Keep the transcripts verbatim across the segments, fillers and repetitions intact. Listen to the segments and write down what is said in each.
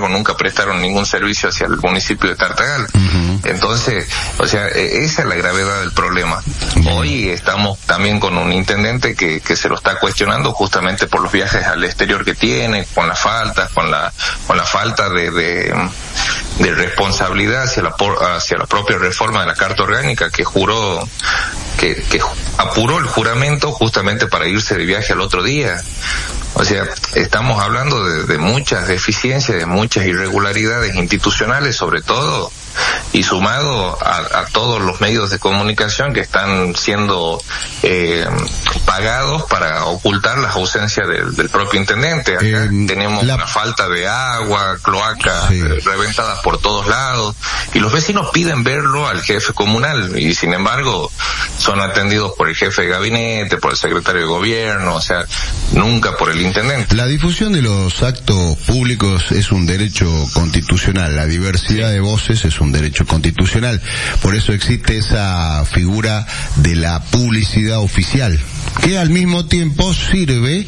embargo nunca prestaron ningún servicio hacia el municipio de Tartagal. Uh-huh. Entonces, o sea, esa es la gravedad del problema. Uh-huh. Hoy estamos también con un intendente que, que se lo está cuestionando justamente por los viajes al exterior que tiene, con las faltas, con la, con la falta de, de, de responsabilidad hacia la, hacia la propia reforma de la Carta Orgánica, que juró, que, que apuró el juramento justamente para irse de viaje al otro día. O sea, estamos hablando de, de muchas deficiencias, de muchas irregularidades institucionales, sobre todo, y sumado a, a todos los medios de comunicación que están siendo eh, pagados para ocultar las ausencias del, del propio intendente. Acá eh, tenemos la... una falta de agua, cloacas sí. reventadas por todos lados, y los vecinos piden verlo al jefe comunal, y sin embargo son atendidos por el jefe de gabinete, por el secretario de gobierno, o sea, nunca por el intendente. La difusión de los actos públicos es un derecho constitucional, la diversidad de voces es un derecho constitucional, por eso existe esa figura de la publicidad oficial, que al mismo tiempo sirve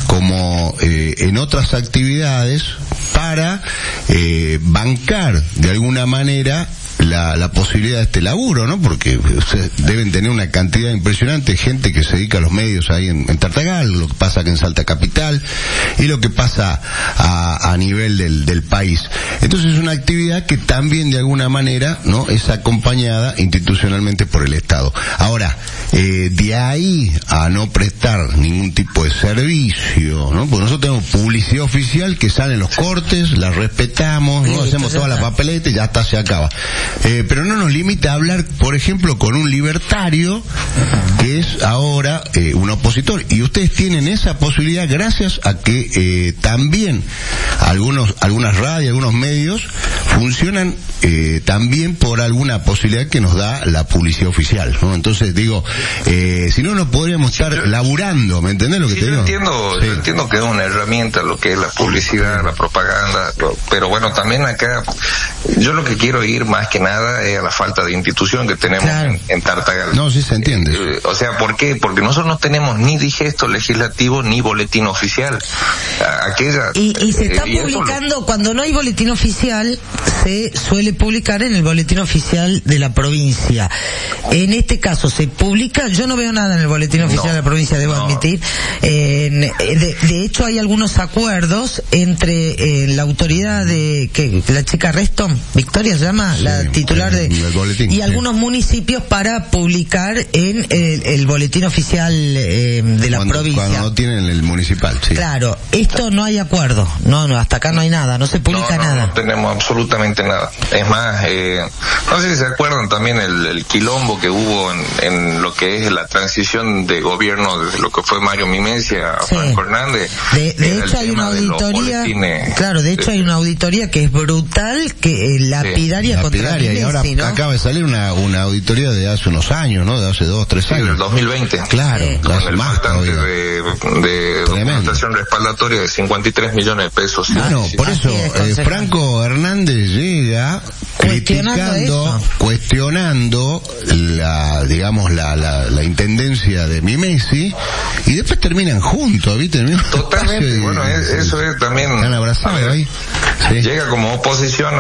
como eh, en otras actividades para eh, bancar de alguna manera la, la posibilidad de este laburo, ¿no? Porque ustedes deben tener una cantidad impresionante de gente que se dedica a los medios ahí en, en Tartagal, lo que pasa que en Salta Capital y lo que pasa a, a nivel del, del país. Entonces es una actividad que también de alguna manera, ¿no?, es acompañada institucionalmente por el Estado. Ahora, eh, de ahí a no prestar ningún tipo de servicio, ¿no? Porque nosotros tenemos publicidad oficial que salen los cortes, la respetamos, ¿no? Hacemos toda la papeleta y ya está, se acaba. Eh, pero no nos limita a hablar, por ejemplo, con un libertario que es ahora eh, un opositor, y ustedes tienen esa posibilidad gracias a que eh, también algunos algunas radios, algunos medios funcionan eh, también por alguna posibilidad que nos da la publicidad oficial, ¿no? Entonces digo, eh, si no, no podríamos estar yo, laburando, ¿me entendés lo que sí, te digo? Yo entiendo, sí. yo entiendo que es una herramienta lo que es la publicidad, la propaganda, pero bueno, también acá yo lo que quiero ir más que nada es a la falta de institución que tenemos claro. en, en Tartagal. No, sí se entiende. Eh, o sea, ¿por qué? Porque nosotros no tenemos ni digesto legislativo ni boletín oficial. Aquella, y, y se está eh, publicando, lo... cuando no hay boletín oficial, se suele publicar en el boletín oficial de la provincia. En este caso se publica, yo no veo nada en el boletín no, oficial de la provincia, debo no. admitir. Eh, de, de hecho hay algunos acuerdos entre eh, la autoridad de, que la chica Reston, Victoria se llama, sí. la titular de boletín, y sí. algunos municipios para publicar en el, el boletín oficial eh, de la cuando, provincia. Cuando no tienen el municipal, sí. Claro, esto no hay acuerdo, no, no, hasta acá no hay nada, no se publica no, no, nada. No tenemos absolutamente nada. Es más, eh, no sé si se acuerdan también el, el quilombo que hubo en, en lo que es la transición de gobierno desde lo que fue Mario Mimencia a sí. Franco Hernández. De, de hecho hay una auditoría, claro, de hecho de, hay una auditoría que es brutal, que eh, lapidaria, sí, contra lapidaria, y ahora ¿no? acaba de salir una, una auditoría de hace unos años, ¿no? De hace dos, tres años. Sí, del dos mil veinte. Claro, sí. Con el faltante de, de documentación respaldatoria de cincuenta y tres millones de pesos. Ah, no, por eso, eh, Franco Hernández llega criticando, cuestionando la, digamos, la, la, la intendencia de Mimesi, y después terminan juntos, ¿viste? Totalmente, bueno, es, eso es también... Están abrazados ahí. Sí. Llega como oposición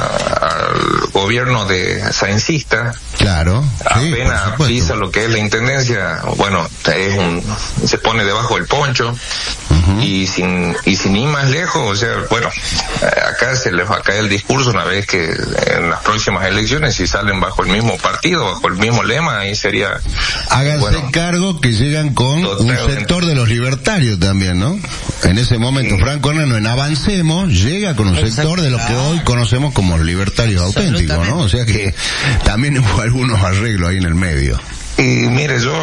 al gobierno de Saincista. Claro. Apenas sí, pisa lo que es la intendencia, bueno, es un, se pone debajo del poncho. Uh-huh. y sin y sin ir más lejos, o sea, bueno, acá se les va a caer el discurso una vez que en las próximas elecciones, si salen bajo el mismo partido, bajo el mismo lema, ahí sería... Háganse bueno, cargo que llegan con totalmente. Un sector de los libertarios también, ¿no? En ese momento, sí. Franco Hernández en Avancemos llega con un Exacto. sector de lo que hoy conocemos como libertarios auténticos, ¿no? O sea que también hubo algunos arreglos ahí en el medio. Y mire, yo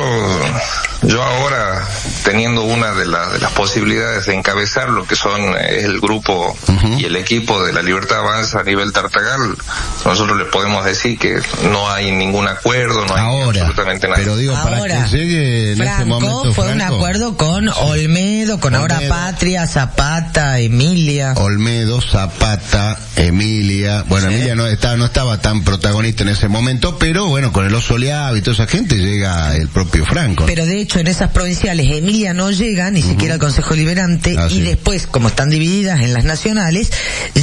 yo ahora, teniendo una de, la, de las posibilidades de encabezar lo que son el grupo uh-huh. y el equipo de la Libertad Avanza a nivel Tartagal, nosotros les podemos decir que no hay ningún acuerdo, no hay ahora, absolutamente nada. Pero digo, para ahora, que llegue en Franco, ese momento fue Franco, un acuerdo con Olmedo, con Olmedo, ahora Patria, Zapata, Emilia. Olmedo, Zapata, Emilia. Bueno, sí. Emilia no estaba, no estaba tan protagonista en ese momento, pero bueno, con el Oso Leab y toda esa gente llega el propio Franco. Pero de hecho en esas provinciales Emilia no llega ni uh-huh. siquiera al Consejo Liberante, ah, y sí. después, como están divididas en las nacionales, llega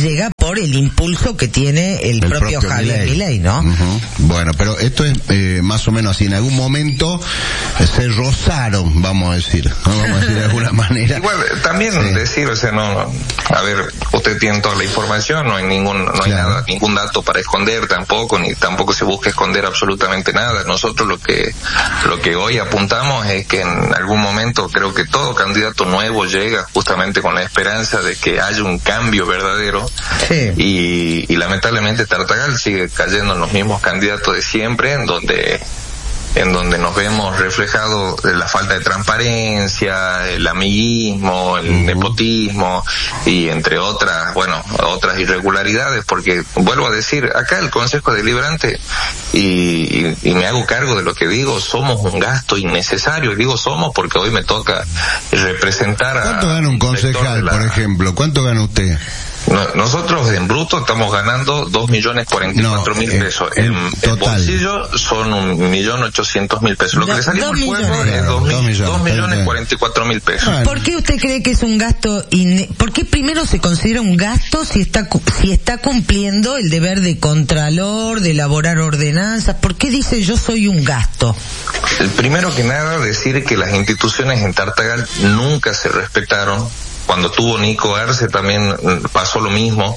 por el impulso que tiene el, el propio, propio Javier Milei, ¿no? Uh-huh. Bueno, pero esto es eh, más o menos así. En algún momento eh, se rozaron, vamos a decir, ¿no? Vamos a decir de alguna manera. Igual, también sí. decir, o sea, no, no, a ver, usted tiene toda la información, no hay ningún, no hay claro. nada, ningún dato para esconder tampoco, ni tampoco se busca esconder absolutamente nada. Nosotros lo que, lo que hoy apuntamos es que en algún momento creo que todo candidato nuevo llega justamente con la esperanza de que haya un cambio verdadero. Sí. Y, y lamentablemente Tartagal sigue cayendo en los mismos candidatos de siempre, en donde en donde nos vemos reflejado la falta de transparencia, el amiguismo, el uh-huh. nepotismo y entre otras, bueno, otras irregularidades, porque vuelvo a decir, acá el Consejo Deliberante, y, y, y me hago cargo de lo que digo, somos un gasto innecesario, y digo somos porque hoy me toca representar a... ¿Cuánto gana un concejal, la... por ejemplo? ¿Cuánto gana usted? No, nosotros en bruto estamos ganando dos millones cuarenta y cuatro mil pesos. En, en bolsillo son un millón ochocientos mil pesos. Lo que le salimos al pueblo es dos, mil, millones, dos millones cuarenta y cuatro mil pesos. ¿Por qué usted cree que es un gasto? In... ¿Por qué primero se considera un gasto si está si está cumpliendo el deber de contralor, de elaborar ordenanzas? ¿Por qué dice yo soy un gasto? Primero que nada, decir que las instituciones en Tartagal nunca se respetaron. Cuando tuvo Nico Arce también pasó lo mismo.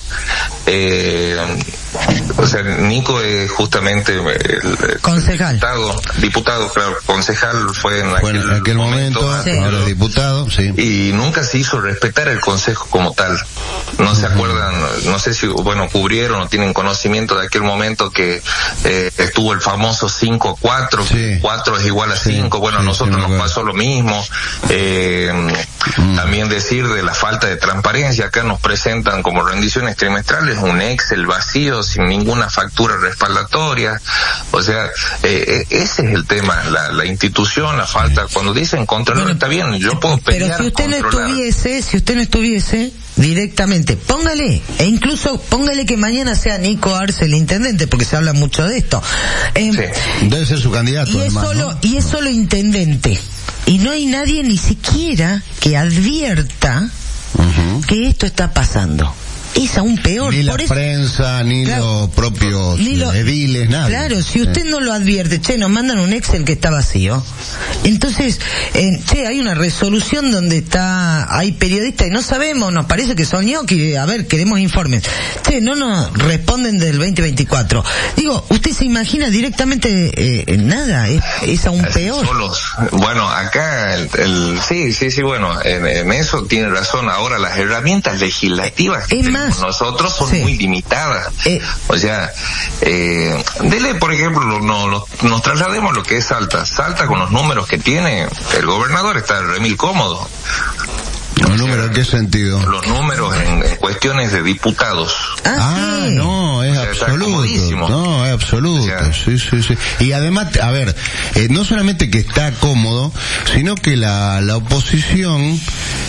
Eh, o sea, Nico es justamente el concejal. Diputado, diputado, claro, concejal fue en aquel, en aquel momento, momento sí. ahora es diputado, sí. Y nunca se hizo respetar el consejo como tal. No se uh-huh. acuerdan, no sé si, bueno, cubrieron o tienen conocimiento de aquel momento que eh, estuvo el famoso cinco a cuatro, sí. cuatro es igual a cinco, sí. bueno, a sí, nosotros sí, nos pasó lo mismo. Eh, uh-huh. También decir de la falta de transparencia, acá nos presentan como rendiciones trimestrales un Excel vacío sin ninguna factura respaldatoria. O sea, eh, ese es el tema, la, la institución, la falta. Cuando dicen controlar, bueno, está bien, yo puedo pelear. Pero si usted controlar. no estuviese, si usted no estuviese directamente, póngale, e incluso póngale que mañana sea Nico Arce el intendente, porque se habla mucho de esto. Eh, sí. Debe ser su candidato. Y es además, solo, ¿no? y es solo intendente. Y no hay nadie ni siquiera que advierta uh-huh. que esto está pasando. Es aún peor. Ni la Por eso, prensa, ni claro, los propios ni lo, ediles, nada. Claro, si usted sí. no lo advierte, che, nos mandan un Excel que está vacío. Entonces, eh, che, hay una resolución donde está, hay periodistas y no sabemos, nos parece que son ñoqui, a ver, queremos informes. Che, no nos responden del veinte veinticuatro. Digo, usted se imagina directamente, eh, nada, es, es aún peor. Solos. Bueno, acá, el, el, sí, sí, sí, bueno, en, en eso tiene razón. Ahora, las herramientas legislativas que tenemos nosotros son sí. muy limitadas. Eh. O sea, eh, dele, por ejemplo, no, no, nos traslademos lo que es Salta. Salta, con los números que tiene, el gobernador está remil cómodo. ¿Los números en qué sentido? Los números en, en cuestiones de diputados. Ah, ah sí. no, es o sea, absoluto. No, es absoluto. O sea, sí, sí, sí. Y además, a ver, eh, no solamente que está cómodo, sino que la, la oposición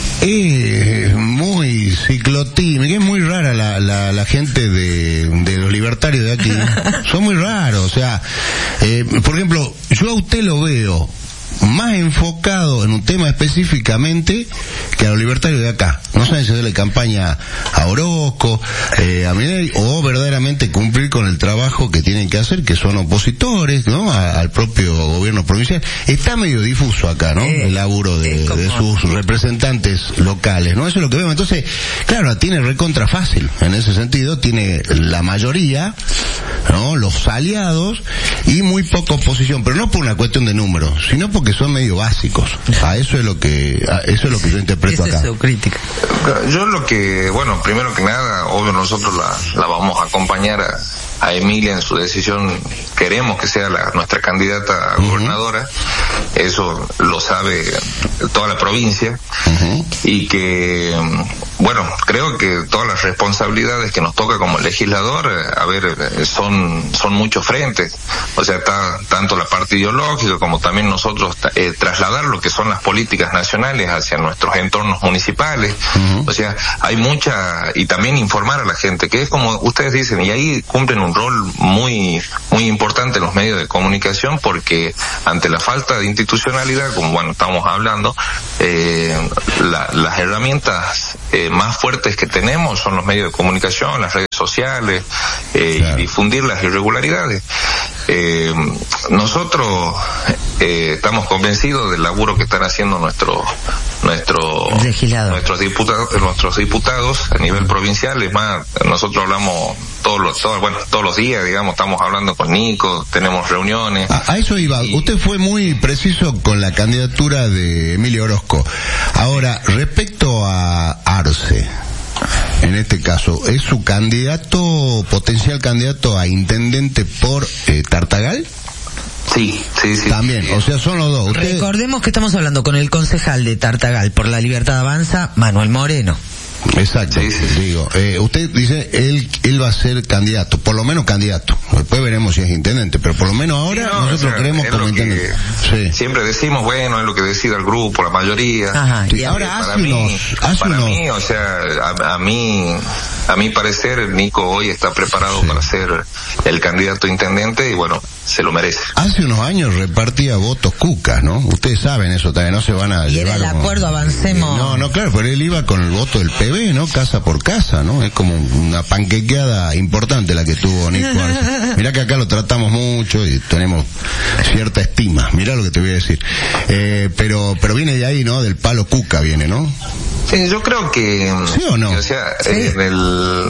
es muy ciclotímica, es muy rara la, la, la gente de, de los libertarios de aquí. Son muy raros, o sea, eh, por ejemplo, yo a usted lo veo más enfocado en un tema específicamente que a los libertarios de acá. No saben si hacerle campaña a Orozco, eh, a Milei, o verdaderamente cumplir con el trabajo que tienen que hacer, que son opositores, ¿no? A, al propio gobierno provincial. Está medio difuso acá, ¿no? Eh, el laburo de, de sus representantes locales, ¿no? Eso es lo que vemos. Entonces, claro, la tiene recontra fácil. En ese sentido, tiene la mayoría, ¿no? Los aliados y muy poca oposición, pero no por una cuestión de números, sino porque que son medio básicos. A eso es lo que a eso es lo que yo interpreto acá. Es crítica. Yo lo que, bueno, primero que nada, obvio nosotros la, la vamos a acompañar a, a Emilia en su decisión. Queremos que sea la, nuestra candidata a gobernadora. Uh-huh. Eso lo sabe toda la provincia. Uh-huh. Y que, bueno, creo que todas las responsabilidades que nos toca como legislador, a ver, son son muchos frentes. O sea, está tanto la parte ideológica como también nosotros eh, trasladar lo que son las políticas nacionales hacia nuestros entornos municipales. Uh-huh. O sea, hay mucha, y también informar a la gente, que es como ustedes dicen, y ahí cumplen un rol muy muy importante los medios de comunicación, porque ante la falta de institucionalidad, como bueno estamos hablando, eh, la, las herramientas eh, más fuertes que tenemos son los medios de comunicación, las redes sociales eh, claro. y difundir las irregularidades. Eh, nosotros eh, estamos convencidos del laburo que están haciendo nuestros nuestro, nuestros diputados nuestros diputados a nivel provincial. Es más, nosotros hablamos todos los todos, bueno todos los días, digamos, estamos hablando con Nico, tenemos reuniones. A, a eso iba. Y... Usted fue muy preciso con la candidatura de Emilio Orozco. Ahora, respecto a Arce, en este caso, ¿es su candidato, potencial candidato a intendente por eh, Tartagal? Sí, sí, sí. También, sí. O sea, son los dos. ¿Usted... Recordemos que estamos hablando con el concejal de Tartagal por la Libertad Avanza, Manuel Moreno. Exacto, sí, sí. digo, eh, usted dice, él él va a ser candidato, por lo menos candidato, después veremos si es intendente, pero por lo menos ahora sí, no, nosotros o sea, queremos como intendente. Sí. Siempre decimos, bueno, es lo que decide el grupo, la mayoría. Ajá, sí, y ahora hace mí, unos, hace para unos... mí, o sea, a, a mí, a mi parecer, Nico hoy está preparado sí. para ser el candidato a intendente y bueno, se lo merece. Hace unos años repartía votos Cuca, ¿no? Ustedes saben eso también, no se van a y llevar... Y era el como... acuerdo, avancemos... No, no, claro, pero él iba con el voto del P B, ¿no? Casa por casa, ¿no? Es como una panquequeada importante la que tuvo Nico Arce. Mirá que acá lo tratamos mucho y tenemos cierta estima, mirá lo que te voy a decir. Eh, pero pero viene de ahí, ¿no? Del palo Cuca viene, ¿no? Sí, yo creo que... ¿Sí o no? O sea, sí. en el,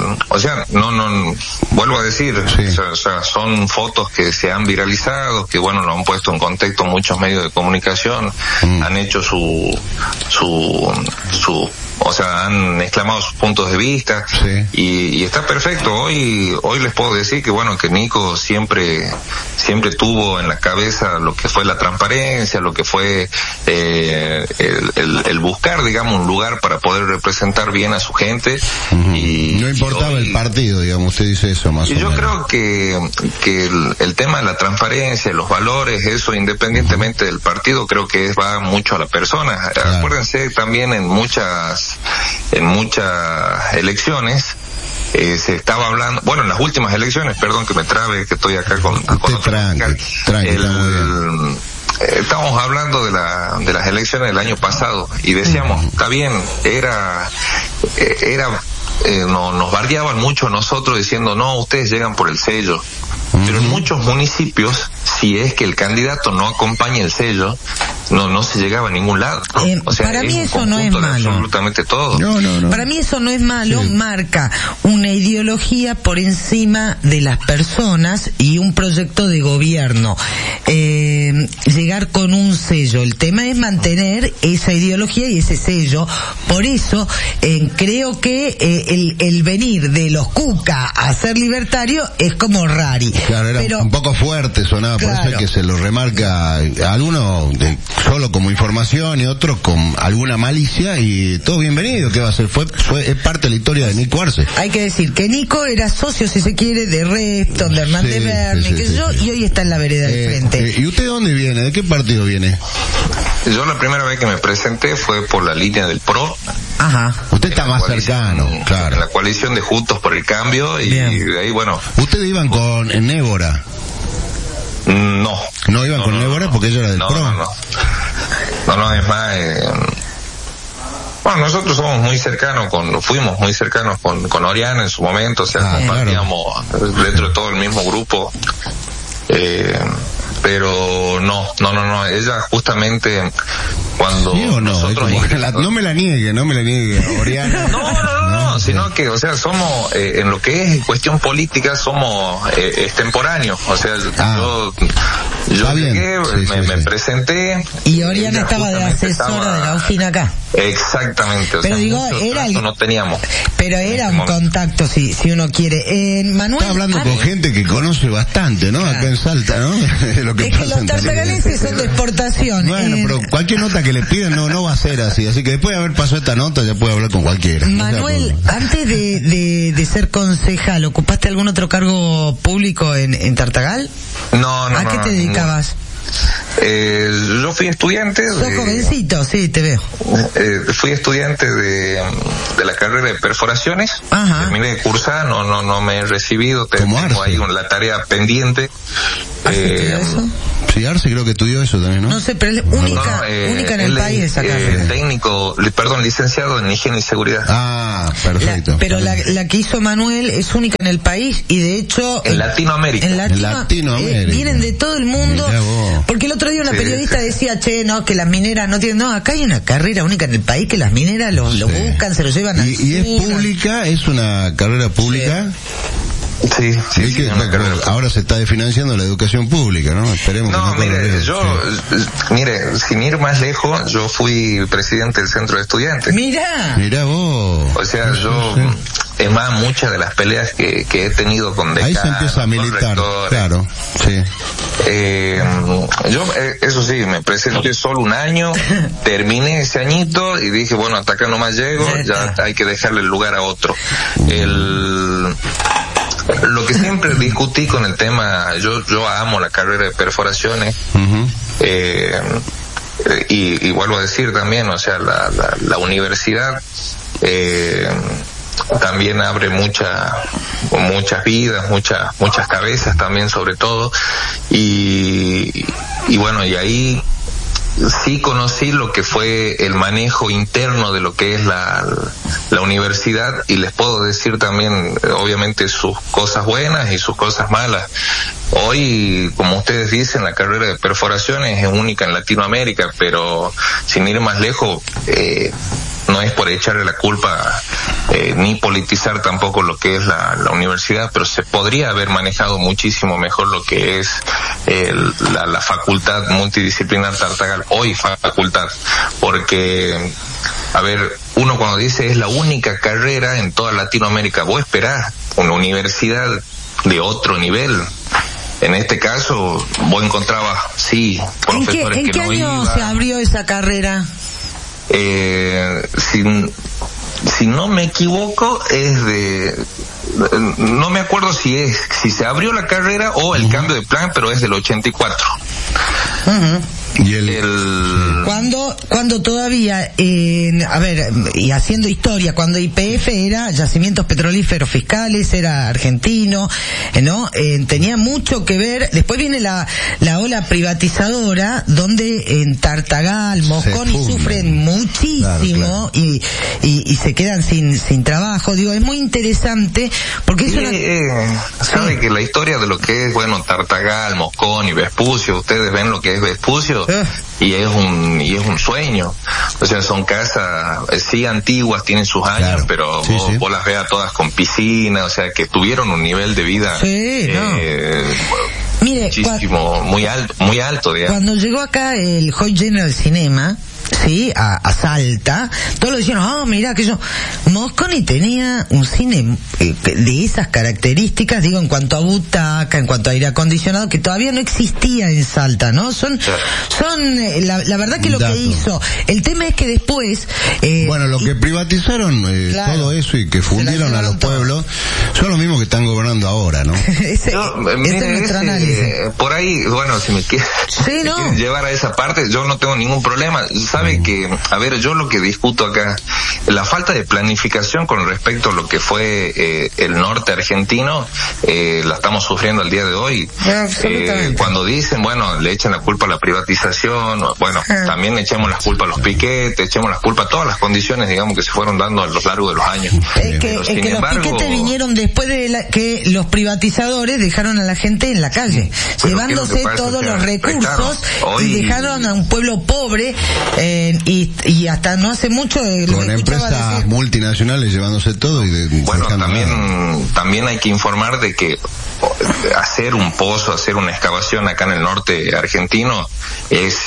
o sea, no, no, vuelvo a decir, sí. o, sea, o sea, son fotos que se han viralizado, que bueno, lo han puesto en contexto muchos medios de comunicación, mm. han hecho su, su, su, o sea, han exclamado sus puntos de vista, sí. y, y está perfecto. Hoy, hoy les puedo decir que bueno, que Nico siempre, siempre tuvo en la cabeza lo que fue la transparencia, lo que fue, eh, el, el, el buscar, digamos, un lugar para poder representar bien a su gente. Uh-huh. y no importaba y hoy, el partido, digamos, usted dice eso más o menos. Y yo creo que, que el, el tema de la transparencia, los valores, eso independientemente del partido, creo que va mucho a la persona. Claro. Acuérdense también en muchas, en muchas elecciones, Eh, se estaba hablando, bueno, en las últimas elecciones, perdón que me trabe, que estoy acá con, con otro tranqui, tranqui, el, el, eh, estábamos hablando de la de las elecciones del año pasado y decíamos, uh-huh. está bien, era eh, era eh, no, nos bardeaban mucho nosotros diciendo, no, ustedes llegan por el sello, uh-huh. pero en muchos municipios, si es que el candidato no acompaña el sello, no no se llegaba a ningún lado. Eh, o sea, para mí eso no es malo. Absolutamente todo. No, no, no. Para mí eso no es malo, sí. Marca una ideología por encima de las personas y un proyecto de gobierno. Eh, llegar con un sello. El tema es mantener esa ideología y ese sello. Por eso eh, creo que eh, el, el venir de los Cuca a ser libertario es como rari. Claro, era pero, un poco fuerte, sonaba, claro. Por eso es que se lo remarca a alguno de solo como información y otros con alguna malicia y todo bienvenido. ¿Qué va a ser? Fue, fue es parte de la historia de Nico Arce. Hay que decir que Nico era socio, si se quiere, de Reston, de Hernández sí, Verne, sí, sí, que sí, yo, sí. Y hoy está en la vereda del eh, frente. Eh, ¿Y usted de dónde viene? ¿De qué partido viene? Yo la primera vez que me presenté fue por la línea del P R O. Ajá. Usted está más cercano, claro. En la coalición de Juntos por el Cambio y Bien. De ahí, bueno. ¿Ustedes iban con en Nébora? No. ¿No iban no, con no, Nébora no, porque ella era del no, P R O? No, no. No, no, es más... Eh, bueno, nosotros somos muy cercanos con, fuimos muy cercanos con, con Oriana en su momento, o sea, ah, compartíamos claro. dentro de todo el mismo grupo. Eh, pero no, no, no, no, ella justamente cuando ¿Sí o no? nosotros la, no me la niegue, no me la niegue, Oriana. No, no, no, no, no, sino que, o sea, somos, eh, en lo que es cuestión política, somos eh, extemporáneos, o sea, ah, yo, yo llegué, sí, me, sí, me sí. presenté. Y Oriana estaba de asesora estaba, de la oficina acá. Exactamente, o pero sea, digo, era el, no teníamos. Pero era un momento. Contacto, si, si uno quiere. Eh, Manuel. Está hablando con gente que conoce bastante, ¿no? Claro. Acá en Salta, ¿no? lo que es pasa que los tartagalenses son de exportación. Bueno, eh, pero cualquier nota que le piden no no va a ser así, así que después de haber pasado esta nota ya puede hablar con cualquiera. Manuel, o sea, por... antes de, de, de ser concejal, ¿ocupaste algún otro cargo público en, en Tartagal? No, no, ¿A no, qué no, te dedicabas? Eh, yo fui estudiante. Sos jovencito, sí, te veo. Eh, fui estudiante de, de la carrera de perforaciones. Ajá. Terminé de cursar, no, no, no me he recibido. Tengo ahí con la tarea pendiente. ¿Has eh, eso? Sí, Arce creo que estudió eso también, ¿no? No sé, pero es única, no, no, eh, única en el país esa carrera. Eh, técnico, perdón, licenciado en higiene y seguridad. Ah, perfecto. La, pero la, la que hizo Manuel es única en el país y de hecho... En Latinoamérica. En, Latino, en Latinoamérica. Eh, vienen de todo el mundo. Porque el otro día una sí. periodista decía, che, no, que las mineras no tienen... No, acá hay una carrera única en el país que las mineras lo, sí. lo buscan, se lo llevan a... ¿Y, y es pública? ¿Es una carrera pública? Sí. Sí, sí, sí, que, sí ahora se está desfinanciando la educación pública, ¿no? Esperemos no, que no mire, yo, sí. mire, sin ir más lejos, yo fui presidente del centro de estudiantes. Mira, mira vos. O sea, yo, sí. es más, muchas de las peleas que, que he tenido con decanos, ahí se empieza a militar, rectores, claro, sí. Eh, yo, eh, eso sí, me presenté solo un año, terminé ese añito y dije, bueno, hasta acá nomás llego, ya hay que dejarle el lugar a otro. El... Lo que siempre discutí con el tema, yo yo amo la carrera de perforaciones, uh-huh. eh, y, y vuelvo a decir también, o sea, la, la, la universidad eh, también abre mucha, muchas vidas, muchas muchas cabezas también sobre todo, y, y bueno, y ahí sí conocí lo que fue el manejo interno de lo que es la, la universidad, y les puedo decir también, obviamente, sus cosas buenas y sus cosas malas. Hoy, como ustedes dicen, la carrera de perforaciones es única en Latinoamérica, pero sin ir más lejos, eh, no es por echarle la culpa eh, ni politizar tampoco lo que es la, la universidad, pero se podría haber manejado muchísimo mejor lo que es el, la, la facultad multidisciplinar Tartagal, hoy facultad, porque, a ver, uno cuando dice es la única carrera en toda Latinoamérica, vos esperás una universidad de otro nivel. En este caso, vos encontrabas, sí, profesores ¿En qué, que ¿en no qué año iban. se abrió esa carrera? Eh, si, si no me equivoco, es de... No me acuerdo si es si se abrió la carrera o el uh-huh. cambio de plan, pero es del ochenta y cuatro. Uh-huh. Y el, el... cuando cuando todavía eh, a ver, y haciendo historia, cuando Y P F era Yacimientos Petrolíferos Fiscales, era argentino, eh, no eh, tenía mucho que ver. Después viene la la ola privatizadora, donde en Tartagal, Mosconi sufren muchísimo, claro, claro. Y, y y se quedan sin sin trabajo. Digo, es muy interesante porque es sí, una... eh, sabe sí. que la historia de lo que es, bueno, Tartagal, Mosconi, Vespucio, ustedes ven lo que es Vespucio, uh. y es un y es un sueño. O sea, son casas eh, sí antiguas, tienen sus años, claro. pero sí, vos, sí. vos las veas todas con piscina, o sea, que tuvieron un nivel de vida sí, eh, no. Mire, muchísimo, cuando, muy alto, muy alto, digamos. Cuando llegó acá el Hoy General Cinema, sí, a, a Salta, todos lo decían, ah, oh, mirá que yo, Mosconi tenía un cine eh, de esas características, digo, en cuanto a butaca, en cuanto a aire acondicionado, que todavía no existía en Salta, ¿no? Son, son, eh, la, la verdad que lo Dato. que hizo, el tema es que después, eh, bueno, lo y, que privatizaron, eh, claro, todo eso y que fundieron a los pueblos, son los mismos que están gobernando ahora, ¿no? ese, no, ese es nuestro ese, análisis. Eh, por ahí, bueno, si me quieres sí, no. llevar a esa parte, yo no tengo ningún problema. Sabe que, a ver, yo lo que discuto acá, la falta de planificación con respecto a lo que fue eh, el norte argentino, eh, la estamos sufriendo al día de hoy. Eh, cuando dicen, bueno, le echan la culpa a la privatización, bueno, ah. también echamos la culpa a los piquetes, echamos la culpa a todas las condiciones, digamos, que se fueron dando a lo largo de los años. Es que, es que embargo, los piquetes vinieron después de la, que los privatizadores dejaron a la gente en la calle, llevándose todos los recursos hoy, y dejaron a un pueblo pobre, eh, y, y hasta no hace mucho eh, con empresas decir. multinacionales llevándose todo y de, bueno también nada. También hay que informar de que hacer un pozo, hacer una excavación acá en el norte argentino es,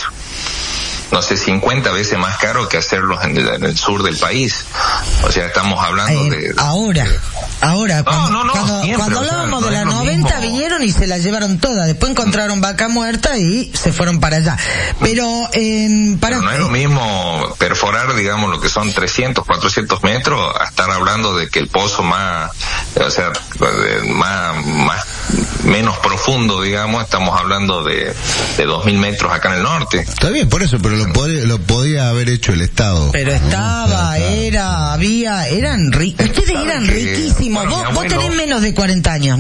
no sé, cincuenta veces más caro que hacerlos en el, en el sur del país. O sea, estamos hablando eh, de... Ahora, ahora, no, cuando, no, no, cuando, siempre, cuando hablábamos o sea, no de la noventa mismo. Vinieron y se la llevaron toda, después encontraron vaca muerta y se fueron para allá. Pero, eh, para... Pero no es lo mismo perforar, digamos, lo que son trescientos, cuatrocientos metros, a estar hablando de que el pozo más, o sea, más, más, menos profundo, digamos, estamos hablando de, de dos mil metros acá en el norte. Está bien, por eso, pero lo podía, lo podía haber hecho el Estado. Pero estaba, ¿no? era, había, eran ricos. Ustedes eran riquísimos. Bueno, vos, vos tenés menos de cuarenta años, ¿no?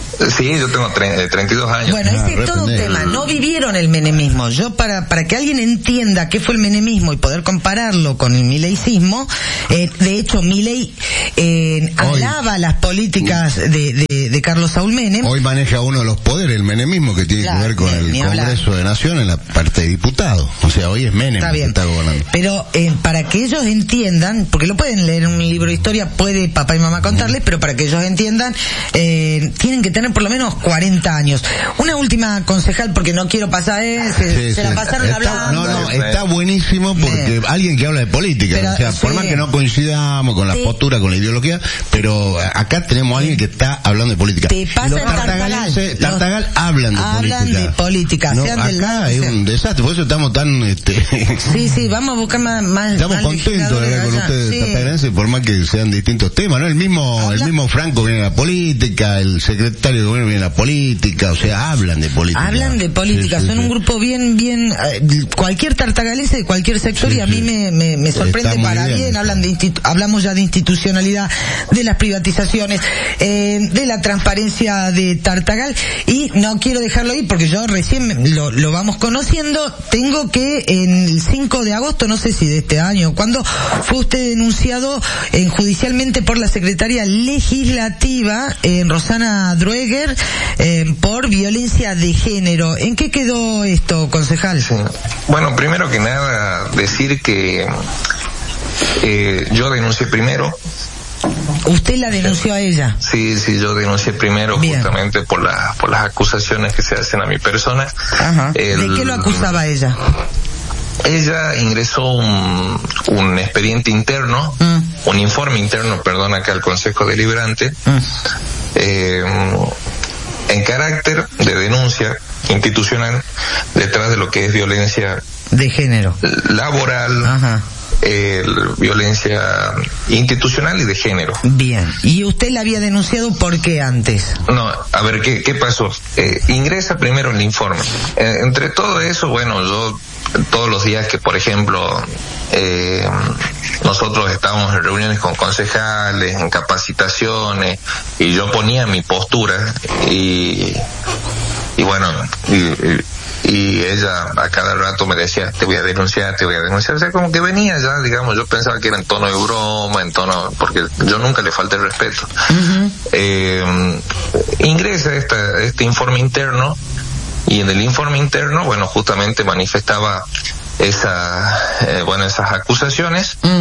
Sí, yo tengo treinta y dos años. Bueno, ese ah, es todo un tema. No vivieron el menemismo. Yo, para para que alguien entienda qué fue el menemismo y poder compararlo con el mileicismo, eh, de hecho, Milei eh, alaba las políticas de, de, de Carlos Saúl Menem. Hoy maneja uno de los poderes, el menemismo, que tiene claro, que ver con el Congreso de Nación en la parte de diputados. O sea, hoy es Menem está bien, que está gobernando. Pero eh, para que ellos entiendan, porque lo pueden leer en un libro de historia, puede papá y mamá contarles, mm. pero para que ellos entiendan, eh, tienen que tener por lo menos cuarenta años. Una última, concejal, porque no quiero pasar, eh, se, sí, se sí. la pasaron está, hablando. No, no, está buenísimo porque bien. Alguien que habla de política, pero, o sea, sí. por más que no coincidamos con la sí. postura, con la ideología, pero acá tenemos a alguien que está hablando de política. Te pasa Los en Tartagal. Tartagal los, hablan de hablan política. de política. No, sean acá del lado, es un desastre, por eso estamos tan... Este, sí, sí, vamos a buscar más... más estamos más contentos de hablar con ustedes de Tartagal, por más que sean distintos temas, ¿no? El mismo Habla... el mismo Franco viene a la política, el secretario de gobierno viene a la política, o sea, hablan de política. Hablan de política, sí, sí, son sí. un grupo bien, bien, eh, cualquier tartagalese de cualquier sector sí, y a mí sí. me, me, me sorprende para bien, bien. Hablan de institu- hablamos ya de institucionalidad, de las privatizaciones, eh, de la transparencia de Tartagal, y no quiero dejarlo ahí porque yo recién lo, lo vamos conociendo. Tengo que en el cinco de agosto, no sé si de este año, cuando fue usted denunciado eh, judicialmente por la secretaria legislativa eh, Rosana Drueger eh, por violencia de género. ¿En qué quedó esto, concejal? Sí. Bueno, primero que nada decir que eh, yo denuncié primero. ¿Usted la denunció a ella? Sí, sí, yo denuncié primero. Bien. Justamente por la, por las acusaciones que se hacen a mi persona. Ajá. El, ¿de qué lo acusaba ella? Ella ingresó un, un expediente interno, mm. un informe interno, perdón, acá al Consejo Deliberante, mm. eh, en carácter de denuncia institucional detrás de lo que es violencia de género, laboral, Ajá. Eh, violencia institucional y de género. Bien. ¿Y usted la había denunciado por qué antes? No, a ver, ¿qué, qué pasó? Eh, ingresa primero el informe. Eh, entre todo eso, bueno, yo todos los días que, por ejemplo, eh, nosotros estábamos en reuniones con concejales, en capacitaciones, y yo ponía mi postura, y, y bueno, y, y y ella a cada rato me decía, te voy a denunciar, te voy a denunciar, o sea, como que venía ya, digamos, yo pensaba que era en tono de broma, en tono, porque yo nunca le falté el respeto. Uh-huh. Eh, ingresa esta, este informe interno, y en el informe interno, bueno, justamente manifestaba esa, eh, bueno, esas acusaciones, uh-huh.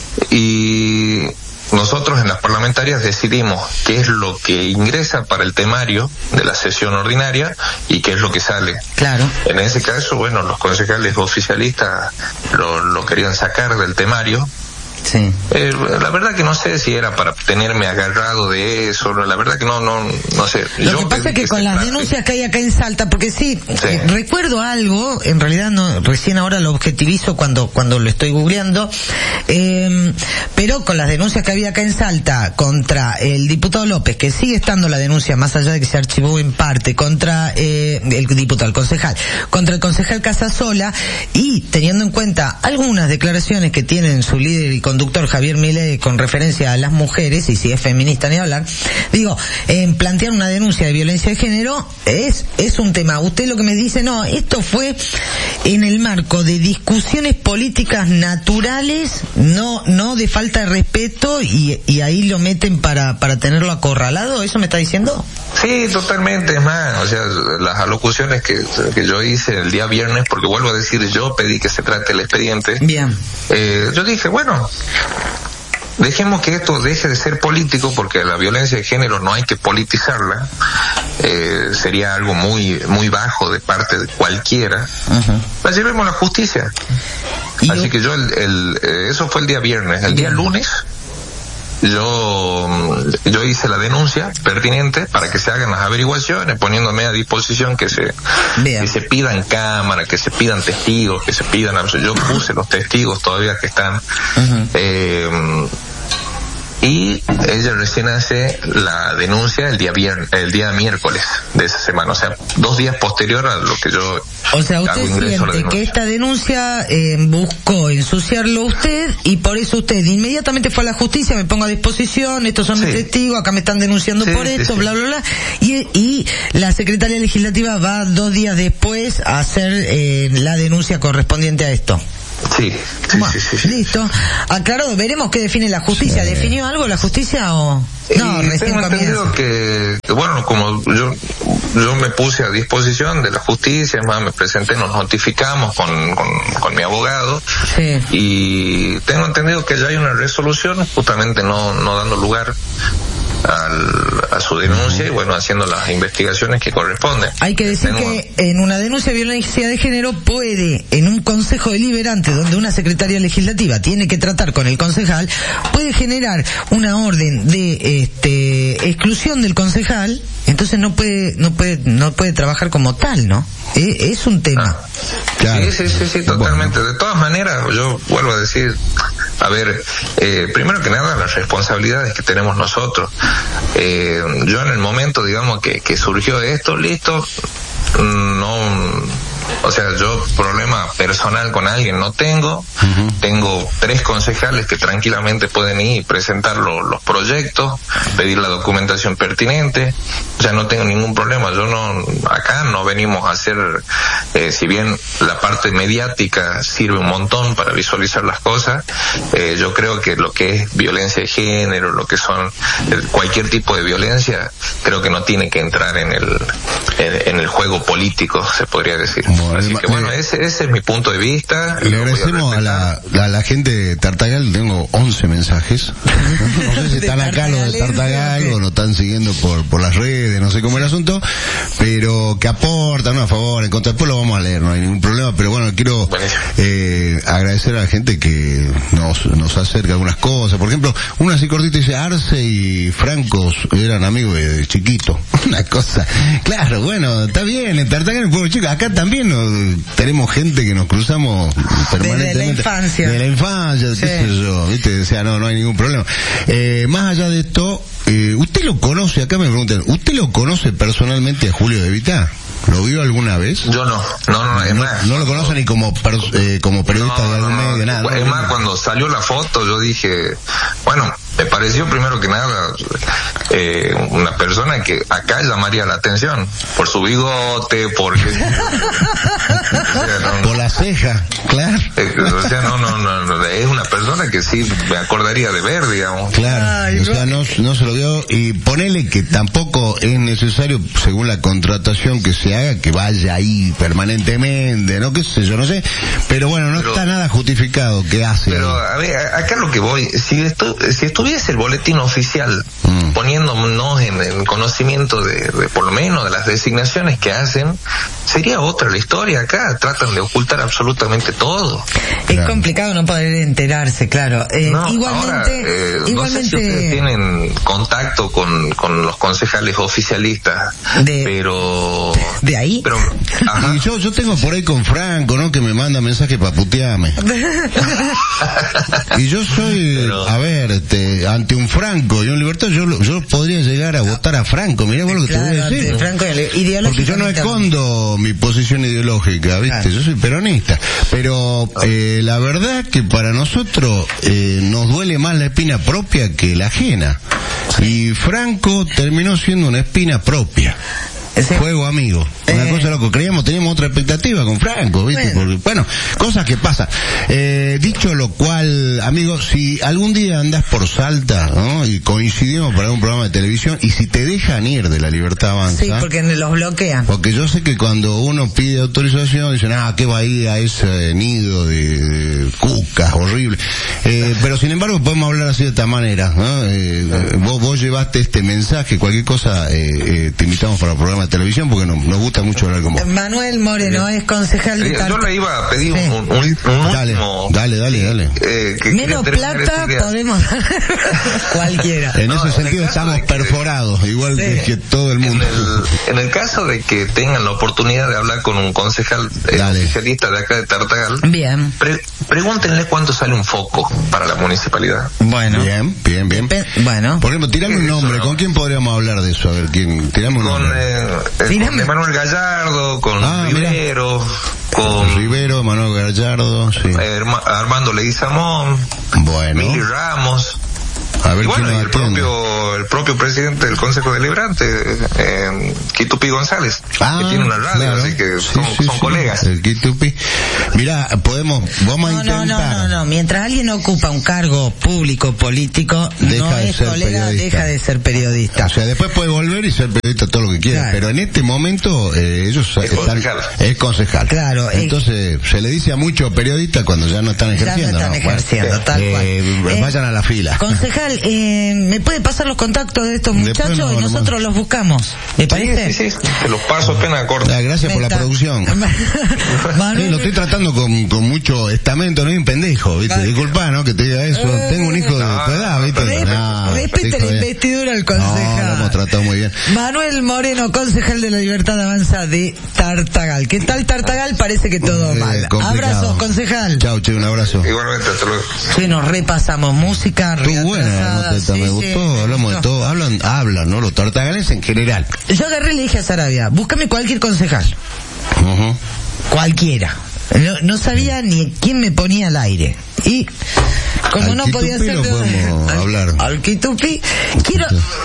y nosotros en las parlamentarias decidimos qué es lo que ingresa para el temario de la sesión ordinaria y qué es lo que sale. Claro. En ese caso, bueno, los concejales oficialistas lo, lo querían sacar del temario. Sí. Eh, la verdad que no sé si era para tenerme agarrado de eso, la verdad que no, no, no sé. Lo Yo que pasa es que, que con las trate. denuncias que hay acá en Salta, porque sí, sí. Eh, recuerdo algo, en realidad no, recién ahora lo objetivizo cuando, cuando lo estoy googleando, eh, pero con las denuncias que había acá en Salta contra el diputado López, que sigue estando la denuncia, más allá de que se archivó en parte, contra eh, el diputado, el concejal, contra el concejal Casasola, y teniendo en cuenta algunas declaraciones que tienen su líder y conductor Javier Milei con referencia a las mujeres, y si es feminista ni hablar, digo, en plantear una denuncia de violencia de género es es un tema. Usted lo que me dice, no, esto fue en el marco de discusiones políticas naturales, no no de falta de respeto, y, y ahí lo meten para para tenerlo acorralado, ¿eso me está diciendo? Sí, totalmente, es más, o sea, las alocuciones que, que yo hice el día viernes, porque vuelvo a decir, yo pedí que se trate el expediente. Bien. Eh, yo dije, bueno, dejemos que esto deje de ser político, porque la violencia de género no hay que politizarla, eh, sería algo muy muy bajo de parte de cualquiera. Uh-huh. La llevemos a la justicia. Así yo... que yo, el, el, eh, eso fue el día viernes. El Bien. día lunes, yo yo hice la denuncia pertinente para que se hagan las averiguaciones, poniéndome a disposición que se Bien. que se pidan cámara, que se pidan testigos, que se pidan, yo puse los testigos todavía que están. Uh-huh. eh, y ella recién hace la denuncia el día viernes, el día miércoles de esa semana, o sea, dos días posterior a lo que yo o sea, usted siente que esta denuncia eh, buscó ensuciarlo usted y por eso usted inmediatamente fue a la justicia, me pongo a disposición, estos son sí. mis testigos, acá me están denunciando sí, por sí, esto, sí. bla, bla, bla, y, y la Secretaría Legislativa va dos días después a hacer eh, la denuncia correspondiente a esto. Sí, sí, bueno, sí, sí, sí. Listo. Aclarado, veremos qué define la justicia. Sí. ¿Definió algo la justicia o...? No, y recién tengo entendido que, que, bueno, como yo yo me puse a disposición de la justicia, más me presenté, nos notificamos con, con, con mi abogado, sí. y tengo entendido que ya hay una resolución, justamente no, no dando lugar Al, a su denuncia y bueno, haciendo las investigaciones que corresponden. Hay que decir Tengo... que en una denuncia de violencia de género puede, en un consejo deliberante donde una secretaria legislativa tiene que tratar con el concejal, puede generar una orden de este exclusión del concejal, entonces no puede no puede no puede trabajar como tal, ¿no? Es, es un tema. Ah. Claro. Sí, sí, sí, sí, totalmente. Bueno. De todas maneras, yo vuelvo a decir, a ver, eh, primero que nada, las responsabilidades que tenemos nosotros. Eh, yo en el momento, digamos, que, que surgió esto, listo, no... O sea, yo problema personal con alguien no tengo. Uh-huh. Tengo tres concejales que tranquilamente pueden ir y presentar lo, los proyectos, pedir la documentación pertinente. O sea, no tengo ningún problema. Yo no, acá no venimos a hacer, eh, si bien la parte mediática sirve un montón para visualizar las cosas, eh, yo creo que lo que es violencia de género, lo que son eh, cualquier tipo de violencia, creo que no tiene que entrar en el en, en el juego político, se podría decir. Bueno, así que bueno, ese, ese es mi punto de vista. Le agradecemos a, a la a la gente de Tartagal, tengo once mensajes. No sé si están acá los de Tartagal o nos están siguiendo por por las redes, no sé cómo es el asunto, pero que aportan a favor, en contra, después lo vamos a leer, no hay ningún problema, pero bueno, quiero eh, agradecer a la gente que nos nos acerca algunas cosas. Por ejemplo, una así cortita dice, Arce y Franco eran amigos de, de chiquito. Una cosa, claro, bueno, está bien, en Tartagal, el pueblo chico, acá también nos, tenemos gente que nos cruzamos permanentemente. Desde la infancia. De la infancia, sí. qué sé yo, ¿viste? O sea, no, no hay ningún problema. Eh, más allá de esto, eh, ¿usted lo conoce? Acá me preguntan, ¿usted lo conoce personalmente a Julio De Vita? ¿Lo vio alguna vez? Yo no, no, no, es no, más. No lo conoce ni como per, eh, como periodista no, de algún no, medio, nada. Es más, cuando salió la foto yo dije, bueno, me pareció primero que nada eh, una persona que acá llamaría la atención por su bigote, porque o sea, no, por la ceja, claro. Eh, o sea, no, no, no, no, es una persona que sí me acordaría de ver, digamos. Claro, Ay, o sea, no, no se lo vio, y ponele que tampoco es necesario, según la contratación que se haga, que vaya ahí permanentemente, ¿no? Qué sé yo, no sé, pero bueno, no pero, está nada justificado que hace. Pero, a ver, acá lo que voy, si esto, si estuviese el boletín oficial mm. poniéndonos en, en conocimiento de, de, por lo menos, de las designaciones que hacen, sería otra la historia. Acá tratan de ocultar absolutamente todo. Es claro. complicado no poder enterarse, claro. Eh, no, igualmente, ahora, eh, igualmente... no sé si ustedes tienen contacto con, con los concejales oficialistas, de, pero... ¿De ahí? Pero, y yo, yo tengo por ahí con Franco, ¿no? Que me manda mensaje para putearme. Y yo soy, pero... a ver, este, ante un Franco y un Libertad, yo yo podría llegar a votar a Franco. Mirá vos lo que claro, te voy a decir. Franco, porque yo no escondo mi posición ideológica, ¿viste? Claro. Yo soy peronista. Pero eh, la verdad que para nosotros eh, nos duele más la espina propia que la ajena. Y Franco terminó siendo una espina propia. Ese juego amigo, una eh, cosa loco, creíamos, teníamos otra expectativa con Franco, ¿viste? Bueno, porque, bueno cosas que pasan. Eh, dicho lo cual, amigos, si algún día andás por Salta, ¿no? Y coincidimos para un programa de televisión, y si te dejan ir de La Libertad Avanza. Sí, porque los bloquean. Porque yo sé que cuando uno pide autorización, dicen, ah, ¿qué va a ir a ese nido de, de cucas horrible? Eh, pero sin embargo podemos hablar así de esta manera, ¿no? Eh, vos, vos llevaste este mensaje, cualquier cosa, eh, eh, te invitamos para el programa programa de televisión porque nos, nos gusta mucho hablar con vos. Manuel Moreno es concejal de Yo le iba a pedir sí. un, un, un dale, último... Dale, dale, dale. Eh, que Menos plata podemos dar cualquiera. En no, ese en sentido estamos que, perforados, igual sí. que, que todo el mundo. En el, en el caso de que tengan la oportunidad de hablar con un concejal eh, oficialista de acá de Tartagal, bien. Pre pregúntenle cuánto sale un foco para la municipalidad. Bueno. Bien, bien, bien. Pe bueno. Por ejemplo, tirame un nombre. ¿Con quién podríamos hablar de eso? A ver, ¿quién? Tirame un con, nombre. Eh, eh, con Manuel Gallardo, con ah, Rivero, mira. con... Rivero, Manuel Gallardo, sí. Eh, Armando Leguizamón. Bueno. Mili Ramos. A ver, y bueno, quién y el propio, el propio presidente del Consejo Deliberante, eh, Quitupi González, ah, que tiene una radio, claro. así que sí, son, sí, son sí. colegas. El Quitupi. Mira, podemos, vamos no, a intentar. No, no, no, no, mientras alguien ocupa un cargo público, político, deja no de es ser colega, periodista. deja de ser periodista. O sea, después puede volver y ser periodista todo lo que quiera, claro. pero en este momento eh, ellos es están, concejal. Es concejal. Claro. Entonces, eh, se le dice a muchos periodistas cuando ya no están ejerciendo. Ya no están ¿no? ejerciendo, bueno, tal eh, cual. Vayan eh, a la fila. Concejal, eh, ¿me puede pasar los contactos de estos muchachos no, y nosotros no. los buscamos? ¿Le parece? Sí, sí, sí. Te los paso apenas corto. Ah, gracias por la producción. Sí, lo estoy tratando con, con mucho estamento, no hay un pendejo, ¿viste? Vale. Disculpa, ¿no? Que te diga eso. Eh, Tengo un hijo de tu edad, ¿viste? No, respete la investidura al concejal. No, lo hemos tratado muy bien. Manuel Moreno, concejal de la Libertad Avanza de Tartagal. ¿Qué tal Tartagal? Parece que todo eh, mal. Complicado. Abrazos, concejal. Chau, che, un abrazo. Igualmente, hasta luego. Que nos repasamos música. Estuvo buena, sí, me gustó, sí. hablamos no. de todo. Hablan, hablan, ¿no? Los tartagales en general. Yo agarré y le dije a Sarabia, búscame cualquier concejal. Uh-huh. Cualquiera. No, no sabía ni quién me ponía al aire. Y como al no podía ser de al, hablar. Al Quitupi, quiero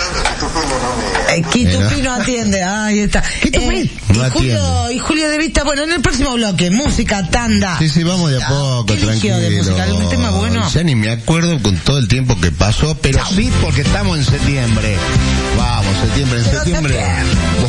eh, Quitupi no atiende, ahí está. Eh, no y Julio y Julio de Vista, bueno, en el próximo bloque, música, tanda. Sí, sí, vamos de a poco, ¿Qué tranquilo. De música? ¿Algún tema bueno? Ya ni me acuerdo con todo el tiempo que pasó, pero Chao. sí porque estamos en septiembre. Vamos, septiembre, en pero septiembre. septiembre.